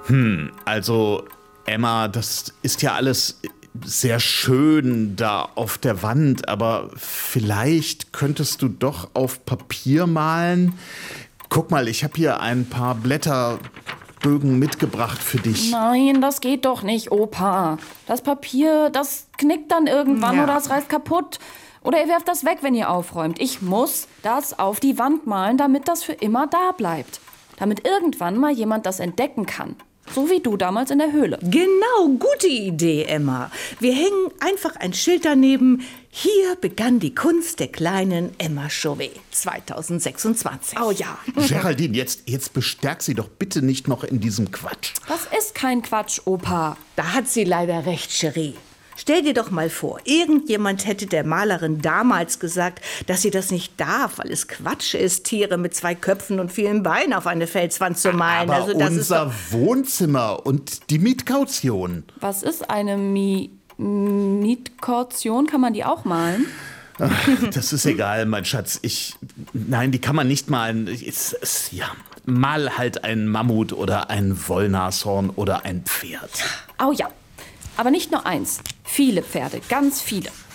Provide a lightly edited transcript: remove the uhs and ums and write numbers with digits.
Also, Emma, das ist ja alles sehr schön da auf der Wand, aber vielleicht könntest du doch auf Papier malen. Guck mal, ich habe hier ein paar Blätterbögen mitgebracht für dich. Nein, das geht doch nicht, Opa. Das Papier, das knickt dann irgendwann oder es reißt kaputt. Oder ihr werft das weg, wenn ihr aufräumt. Ich muss das auf die Wand malen, damit das für immer da bleibt. Damit irgendwann mal jemand das entdecken kann. So wie du damals in der Höhle. Genau, gute Idee, Emma. Wir hängen einfach ein Schild daneben. Hier begann die Kunst der kleinen Emma Chauvet 2026. Oh ja. Geraldine, jetzt bestärk sie doch bitte nicht noch in diesem Quatsch. Das ist kein Quatsch, Opa. Da hat sie leider recht, Cherie. Stell dir doch mal vor, irgendjemand hätte der Malerin damals gesagt, dass sie das nicht darf, weil es Quatsch ist, Tiere mit 2 Köpfen und vielen Beinen auf eine Felswand zu malen. Aber Also das unser Wohnzimmer und die Mietkaution. Was ist eine Mietkaution? Kann man die auch malen? Das ist egal, mein Schatz. Nein, die kann man nicht malen. Mal halt ein Mammut oder ein Wollnashorn oder ein Pferd. Oh ja. Aber nicht nur eins. Viele Pferde, ganz viele.